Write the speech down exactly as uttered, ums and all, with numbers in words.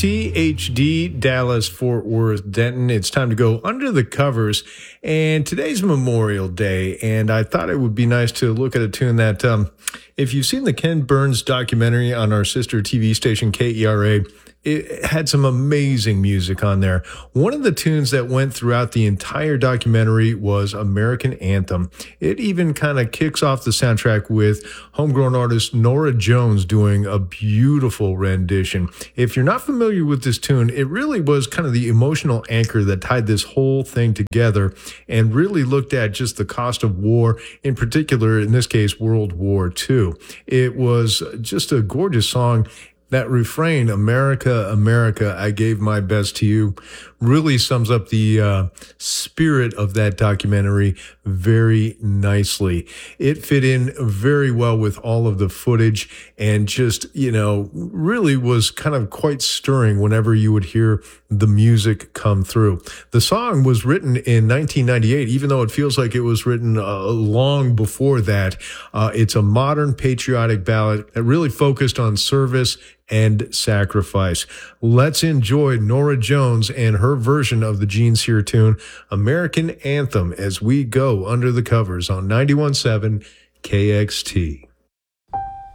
T H D, Dallas, Fort Worth, Denton. It's time to go under the covers. And today's Memorial Day. And I thought it would be nice to look at a tune that, um, if you've seen the Ken Burns documentary on our sister T V station, K E R A, it had some amazing music on there. One of the tunes that went throughout the entire documentary was American Anthem. It even kind of kicks off the soundtrack with homegrown artist Norah Jones doing a beautiful rendition. If you're not familiar with this tune, it really was kind of the emotional anchor that tied this whole thing together and really looked at just the cost of war, in particular, in this case, World War Two. It was just a gorgeous song. That refrain, America, America, I gave my best to you, really sums up the uh, spirit of that documentary very nicely. It fit in very well with all of the footage and just, you know, really was kind of quite stirring whenever you would hear the music come through. The song was written in nineteen ninety-eight, even though it feels like it was written uh, long before that. Uh, it's a modern patriotic ballad that really focused on service and sacrifice. Let's enjoy Norah Jones and her version of the Gene Sear tune, American Anthem, as we go under the covers on ninety-one point seven K X T.